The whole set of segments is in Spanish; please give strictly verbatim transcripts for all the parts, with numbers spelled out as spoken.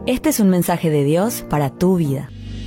Este es un mensaje de Dios para tu vida.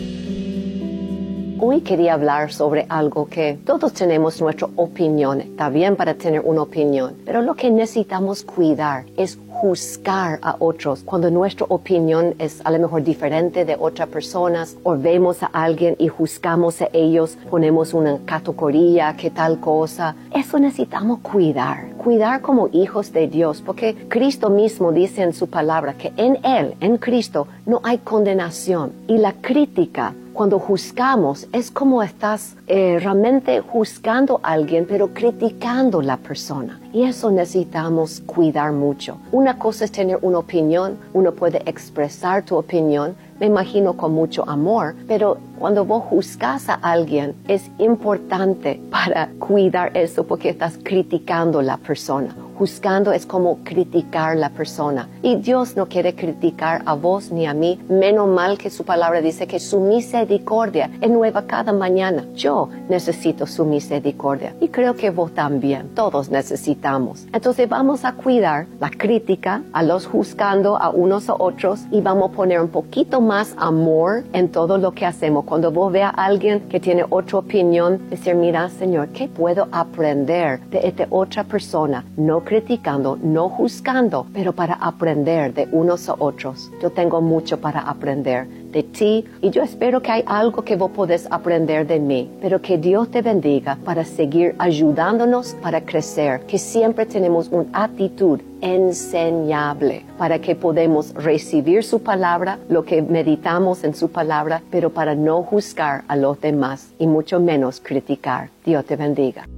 Hoy quería hablar sobre algo que todos tenemos nuestra opinión. Está bien para tener una opinión, pero lo que necesitamos cuidar es juzgar a otros cuando nuestra opinión es a lo mejor diferente de otras personas, o vemos a alguien y juzgamos a ellos, ponemos una categoría, que tal cosa. Eso necesitamos cuidar, cuidar como hijos de Dios, porque Cristo mismo dice en su palabra que en Él, en Cristo, no hay condenación. Y la crítica, cuando juzgamos, es como estás eh, realmente juzgando a alguien, pero criticando a la persona. Y eso necesitamos cuidar mucho. Una cosa es tener una opinión, uno puede expresar tu opinión, me imagino con mucho amor, pero cuando vos juzgas a alguien, es importante para cuidar eso porque estás criticando a la persona. Juzgando es como criticar a la persona. Y Dios no quiere criticar a vos ni a mí. Menos mal que su palabra dice que su misericordia es nueva cada mañana. Yo necesito su misericordia. Y creo que vos también. Todos necesitamos. Entonces vamos a cuidar la crítica a los juzgando a unos a otros y vamos a poner un poquito más amor en todo lo que hacemos. Cuando vos veas a alguien que tiene otra opinión, decir, mira, Señor, ¿qué puedo aprender de esta otra persona? No criticando, no juzgando, pero para aprender de unos a otros. Yo tengo mucho para aprender de ti y yo espero que hay algo que vos podés aprender de mí, pero que Dios te bendiga para seguir ayudándonos para crecer, que siempre tenemos una actitud enseñable para que podamos recibir su palabra, lo que meditamos en su palabra, pero para no juzgar a los demás y mucho menos criticar. Dios te bendiga.